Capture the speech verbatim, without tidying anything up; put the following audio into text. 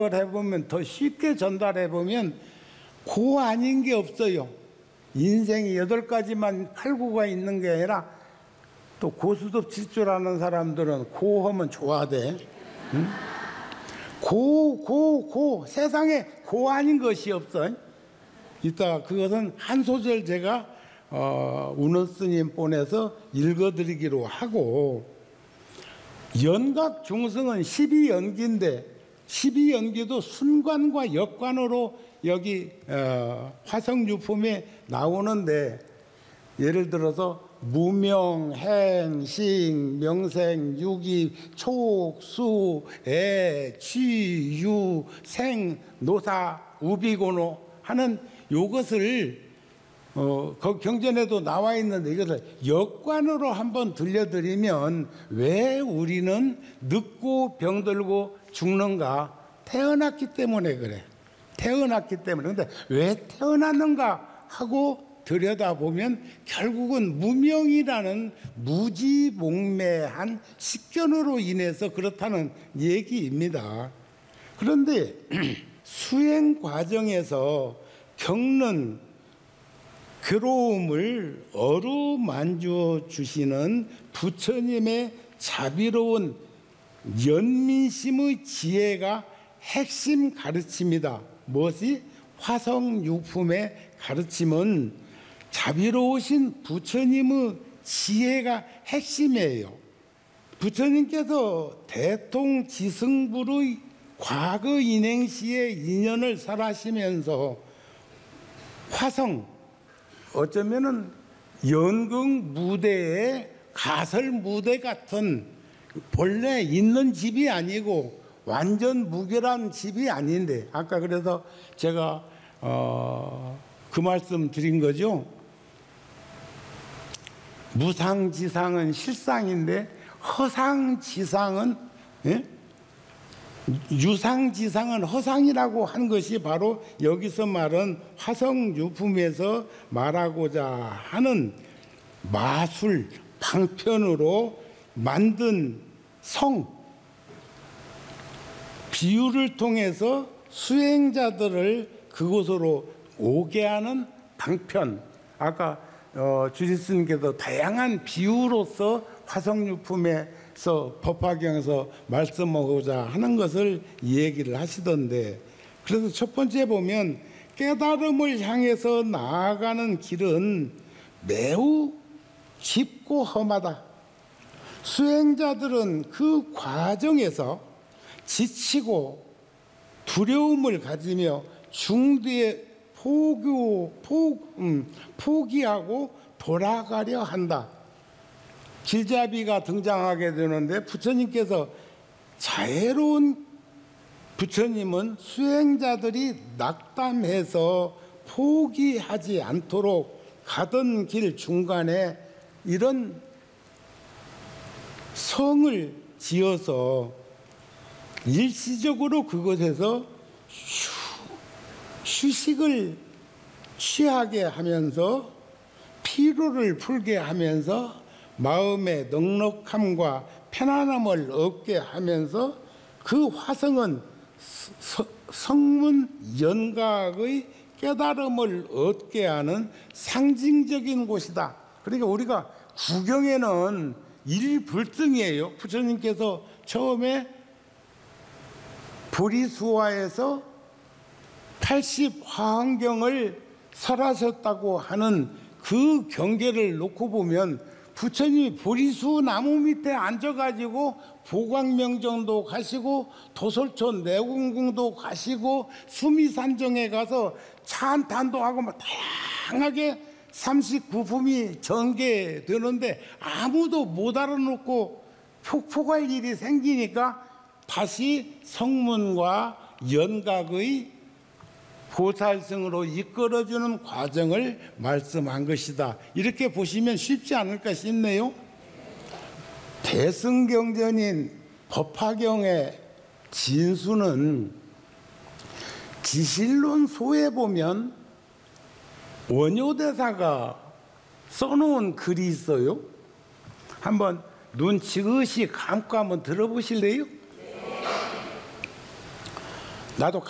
해보면 더 쉽게 전달해보면 고 아닌 게 없어요. 인생이 여덟 가지만 팔구가 있는 게 아니라 또 고수도 칠 줄 아는 사람들은 고 하면 좋아돼. 응? 고, 고, 고. 세상에 고 아닌 것이 없어. 이따 그것은 한 소절 제가 어, 운원 스님 본에서 읽어드리기로 하고, 연각 중승은 십이연기인데 십이연기도 순관과 역관으로 여기 어, 화성유품에 나오는데, 예를 들어서 무명, 행, 식, 명생, 유기, 촉, 수, 애, 취, 유, 생, 노사, 우비고노 하는 요것을 어, 그 경전에도 나와 있는데, 이것을 역관으로 한번 들려드리면 왜 우리는 늙고 병들고 죽는가? 태어났기 때문에 그래. 태어났기 때문에. 근데 왜 태어났는가 하고 들여다보면 결국은 무명이라는 무지몽매한 식견으로 인해서 그렇다는 얘기입니다. 그런데 수행 과정에서 겪는 괴로움을 어루만져 주시는 부처님의 자비로운 연민심의 지혜가 핵심 가르침이다. 무엇이? 화성유품의 가르침은 자비로우신 부처님의 지혜가 핵심이에요. 부처님께서 대통지승불의 과거 인행시의 인연을 설하시면서 화성, 어쩌면은 연극 무대의 가설 무대 같은, 본래 있는 집이 아니고 완전 무결한 집이 아닌데, 아까 그래서 제가 어, 그 말씀 드린 거죠. 무상지상은 실상인데 허상지상은, 예? 유상지상은 허상이라고 한 것이 바로 여기서 말한 화성유품에서 말하고자 하는 마술 방편으로 만든 성, 비유를 통해서 수행자들을 그곳으로 오게 하는 방편. 아까 어, 주지스님께서 다양한 비유로서 화성유품에서 법화경에서 말씀하고자 하는 것을 얘기를 하시던데, 그래서 첫 번째 보면 깨달음을 향해서 나아가는 길은 매우 깊고 험하다. 수행자들은 그 과정에서 지치고 두려움을 가지며 중뒤에 포기, 포, 음, 포기하고 돌아가려 한다. 길잡이가 등장하게 되는데, 부처님께서 자애로운 부처님은 수행자들이 낙담해서 포기하지 않도록 가던 길 중간에 이런 성을 지어서 일시적으로 그곳에서 휴, 휴식을 취하게 하면서 피로를 풀게 하면서 마음의 넉넉함과 편안함을 얻게 하면서, 그 화성은 서, 성문 연각의 깨달음을 얻게 하는 상징적인 곳이다. 그러니까 우리가 구경에는 일불등이에요. 부처님께서 처음에 보리수화에서 팔십 화환경을 설하셨다고 하는 그 경계를 놓고 보면, 부처님이 보리수 나무 밑에 앉아가지고 보광명정도 가시고 도솔촌 내공궁도 가시고 수미산정에 가서 찬탄도 하고 막 다양하게 삼십구 품이 전개되는데 아무도 못 알아놓고 폭포할 일이 생기니까 다시 성문과 연각의 보살승으로 이끌어주는 과정을 말씀한 것이다. 이렇게 보시면 쉽지 않을까 싶네요. 대승경전인 법화경의 진수는 지실론 소에 보면 원효대사가 써놓은 글이 있어요. 한번 눈 지그시 감고 한번 들어보실래요? 나도